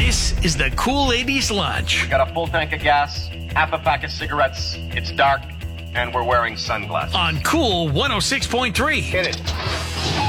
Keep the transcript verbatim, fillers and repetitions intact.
This is the Cool Ladies Lunch. Got a full tank of gas, half a pack of cigarettes, it's dark, and we're wearing sunglasses. On Cool one oh six point three. Hit it.